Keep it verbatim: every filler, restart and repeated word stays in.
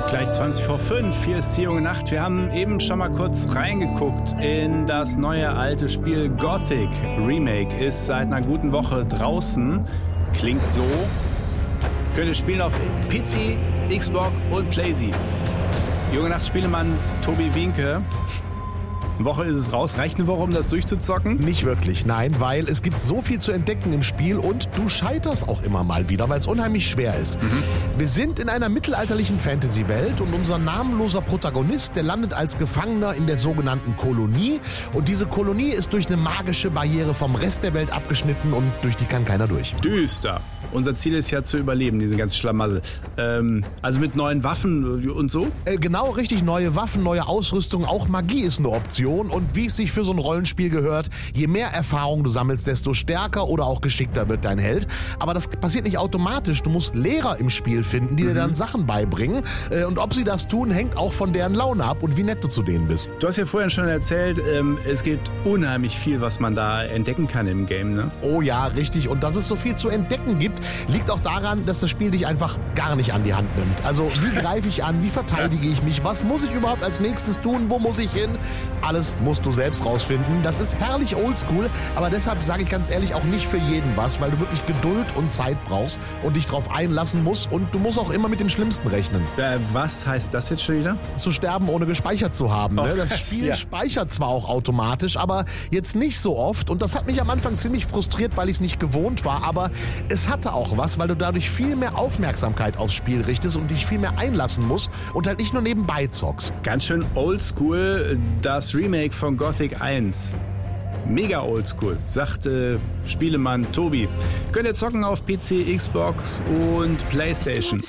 Gleich zwanzig vor fünf, hier ist die junge Nacht. Wir haben eben schon mal kurz reingeguckt in das neue alte Spiel Gothic. Remake ist seit einer guten Woche draußen. Klingt so. Könnt ihr spielen auf P C, Xbox und PlayStation. Junge Nacht Spielemann Tobi Wienke. Eine Woche ist es raus. Reicht eine Woche, um das durchzuzocken? Nicht wirklich, nein, weil es gibt so viel zu entdecken im Spiel und du scheiterst auch immer mal wieder, weil es unheimlich schwer ist. Mhm. Wir sind in einer mittelalterlichen Fantasy-Welt und unser namenloser Protagonist, der landet als Gefangener in der sogenannten Kolonie und diese Kolonie ist durch eine magische Barriere vom Rest der Welt abgeschnitten und durch die kann keiner durch. Düster. Unser Ziel ist ja zu überleben, diesen ganzen Schlamassel. Ähm, also mit neuen Waffen und so? Äh, genau, richtig, neue Waffen, neue Ausrüstung, auch Magie ist eine Option. Und wie es sich für so ein Rollenspiel gehört, je mehr Erfahrung du sammelst, desto stärker oder auch geschickter wird dein Held. Aber das passiert nicht automatisch. Du musst Lehrer im Spiel finden, die mhm. dir dann Sachen beibringen. Und ob sie das tun, hängt auch von deren Laune ab und wie nett du zu denen bist. Du hast ja vorhin schon erzählt, ähm, es gibt unheimlich viel, was man da entdecken kann im Game, ne? Oh ja, richtig. Und dass es so viel zu entdecken gibt, liegt auch daran, dass das Spiel dich einfach gar nicht an die Hand nimmt. Also wie greife ich an, wie verteidige ich mich, was muss ich überhaupt als nächstes tun, wo muss ich hin? Alles musst du selbst rausfinden. Das ist herrlich oldschool, aber deshalb sage ich ganz ehrlich auch nicht für jeden was, weil du wirklich Geduld und Zeit brauchst und dich drauf einlassen musst und du musst auch immer mit dem Schlimmsten rechnen. Äh, was heißt das jetzt schon wieder? Zu sterben, ohne gespeichert zu haben. Oh, ne? Das Spiel ja. speichert zwar auch automatisch, aber jetzt nicht so oft und das hat mich am Anfang ziemlich frustriert, weil ich es nicht gewohnt war, aber es hatte auch was, weil du dadurch viel mehr Aufmerksamkeit aufs Spiel richtest und dich viel mehr einlassen musst und halt nicht nur nebenbei zockst. Ganz schön oldschool, das Remake von Gothic eins. Mega oldschool, sagt äh, Spielemann Tobi. Könnt ihr zocken auf P C, Xbox und PlayStation.